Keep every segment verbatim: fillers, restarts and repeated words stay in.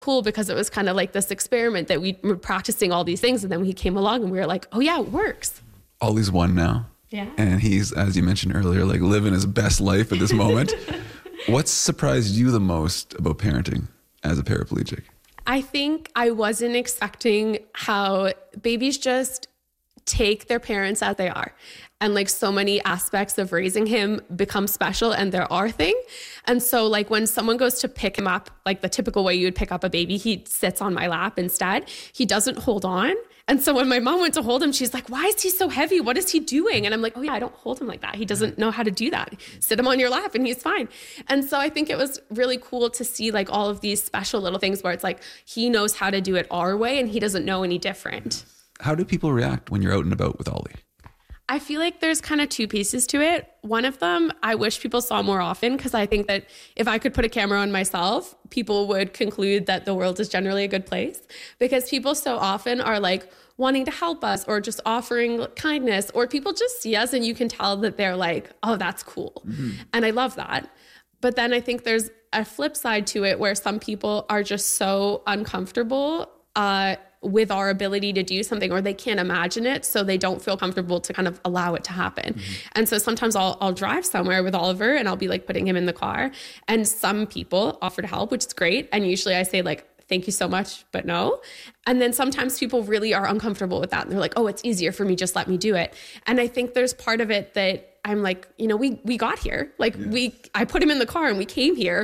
cool because it was kind of like this experiment that we were practicing all these things. And then he came along and we were like, oh yeah, it works. Ollie's one now. Yeah. And he's, as you mentioned earlier, like living his best life at this moment. What's surprised you the most about parenting as a paraplegic? I think I wasn't expecting how babies just take their parents as they are. And like so many aspects of raising him become special and they're our thing. And so like when someone goes to pick him up, like the typical way you would pick up a baby, he sits on my lap instead. He doesn't hold on. And so when my mom went to hold him, she's like, why is he so heavy? What is he doing? And I'm like, oh yeah, I don't hold him like that. He doesn't know how to do that. Sit him on your lap and he's fine. And so I think it was really cool to see like all of these special little things where it's like, he knows how to do it our way and he doesn't know any different. How do people react when you're out and about with Ollie? I feel like there's kind of two pieces to it. One of them, I wish people saw more often because I think that if I could put a camera on myself, people would conclude that the world is generally a good place because people so often are like wanting to help us or just offering kindness, or people just see us and you can tell that they're like, oh, that's cool. Mm-hmm. And I love that. But then I think there's a flip side to it where some people are just so uncomfortable uh, with our ability to do something, or they can't imagine it, so they don't feel comfortable to kind of allow it to happen. Mm-hmm. And so sometimes I'll I'll drive somewhere with Oliver and I'll be like putting him in the car, and some people offer to help, which is great. And usually I say like, thank you so much, but no. And then sometimes people really are uncomfortable with that. And they're like, oh, it's easier for me, just let me do it. And I think there's part of it that I'm like, you know, we we got here. Like yeah. we, I put him in the car and we came here.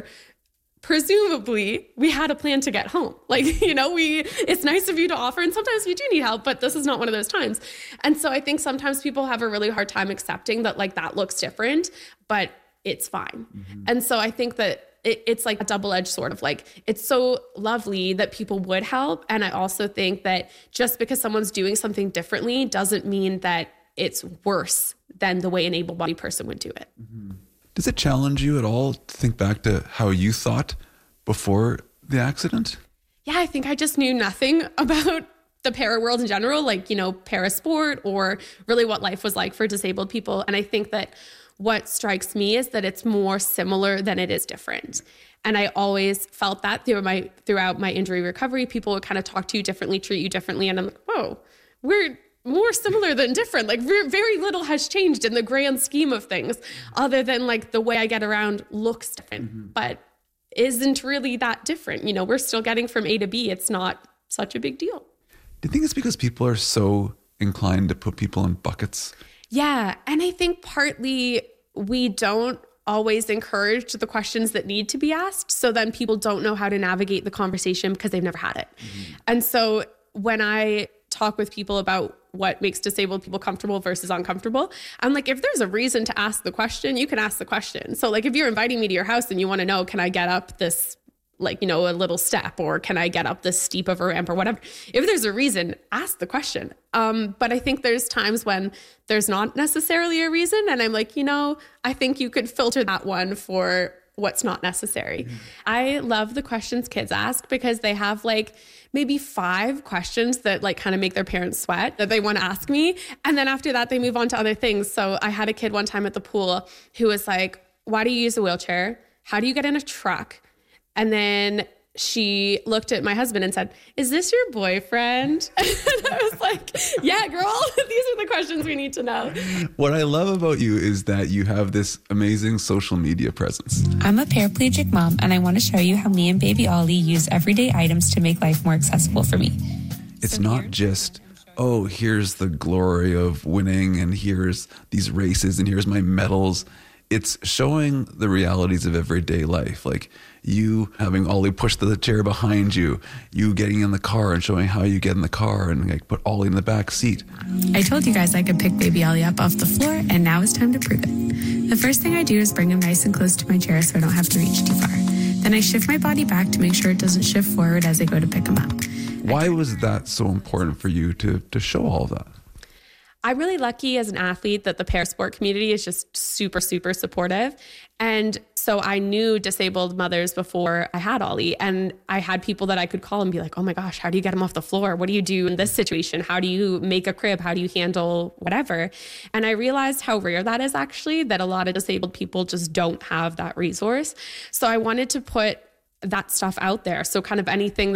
Presumably we had a plan to get home. Like, you know, we, it's nice of you to offer. And sometimes we do need help, but this is not one of those times. And so I think sometimes people have a really hard time accepting that like that looks different, but it's fine. Mm-hmm. And so I think that it, it's like a double-edged sort of like, it's so lovely that people would help. And I also think that just because someone's doing something differently doesn't mean that it's worse than the way an able-bodied person would do it. Mm-hmm. Does it challenge you at all to think back to how you thought before the accident? Yeah, I think I just knew nothing about the para world in general, like, you know, para sport or really what life was like for disabled people. And I think that what strikes me is that it's more similar than it is different. And I always felt that through my, throughout my injury recovery, people would kind of talk to you differently, treat you differently. And I'm like, whoa, we're more similar than different. Like very little has changed in the grand scheme of things other than like the way I get around looks different, mm-hmm. but isn't really that different. You know, we're still getting from A to B. It's not such a big deal. Do you think it's because people are so inclined to put people in buckets? Yeah. And I think partly we don't always encourage the questions that need to be asked. So then people don't know how to navigate the conversation because they've never had it. Mm-hmm. And so when I talk with people about what makes disabled people comfortable versus uncomfortable, I'm like, if there's a reason to ask the question, you can ask the question. So like if you're inviting me to your house and you want to know, can I get up this, like, you know, a little step, or can I get up this steep of a ramp or whatever? If there's a reason, ask the question. Um, but I think there's times when there's not necessarily a reason. And I'm like, you know, I think you could filter that one for what's not necessary. Mm-hmm. I love the questions kids ask because they have like maybe five questions that like kind of make their parents sweat that they want to ask me. And then after that, they move on to other things. So I had a kid one time at the pool who was like, why do you use a wheelchair? How do you get in a truck? And then she looked at my husband and said, is this your boyfriend? And I was like, yeah, girl, these are the questions we need to know. What I love about you is that you have this amazing social media presence. I'm a paraplegic mom, and I want to show you how me and baby Ollie use everyday items to make life more accessible for me. It's so not just, oh, here's the glory of winning, and here's these races, and here's my medals. It's showing the realities of everyday life, like you having Ollie push the chair behind you, you getting in the car and showing how you get in the car and like put Ollie in the back seat. I told you guys I could pick baby Ollie up off the floor, and now it's time to prove it. The first thing I do is bring him nice and close to my chair so I don't have to reach too far. Then I shift my body back to make sure it doesn't shift forward as I go to pick him up. Why was that so important for you to to show all of that? I'm really lucky as an athlete that the parasport community is just super, super supportive. And so I knew disabled mothers before I had Ollie, and I had people that I could call and be like, oh my gosh, how do you get him off the floor? What do you do in this situation? How do you make a crib? How do you handle whatever? And I realized how rare that is actually, that a lot of disabled people just don't have that resource. So I wanted to put that stuff out there. So kind of anything